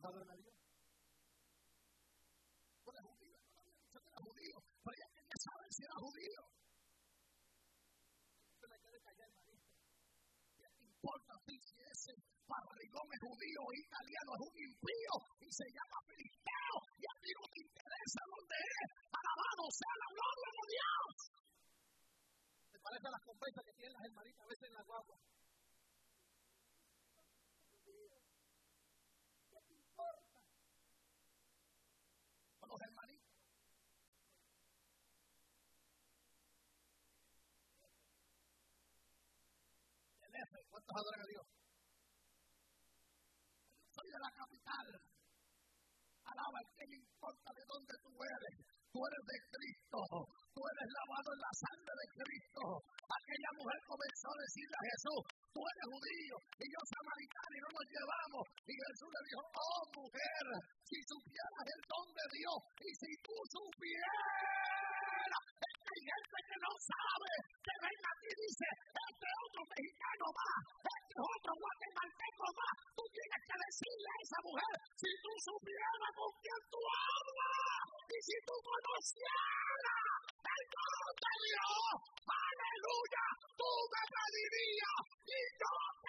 adoran a Dios? Tú eres judío, no había dicho que era judío, pero ella quería saber si era judío. Usted me quiere callar, hermanito. ¿Qué te importa a ti si ese barrigón es judío o italiano? Es un impío y se llama filisteo y a ti no te interesa dónde es. Alabado sea la gloria de Dios. ¿Te parece las conversas que tienen las hermanitas a veces en la guagua? ¿Qué te importa? Con los hermanitos. El F, ¿cuántos adoran a Dios? Soy de la capital. Alaba, ¿qué me importa de dónde tú eres? Tú eres de Cristo. Tú eres lavado en la sangre de Cristo. Aquella mujer comenzó a decirle a Jesús, tú eres judío y yo samaritano y no nos llevamos. Y Jesús le dijo, oh mujer, si supieras el don de Dios y si tú supieras, es que hay gente que no sabe, que venga aquí y dice, este otro mexicano más, este otro guatemalteco más. Tú tienes que decirle a esa mujer, si tú supieras con quién tú hablas y si tú conocieras el don de Dios, aleluya, tú me pedirías y yo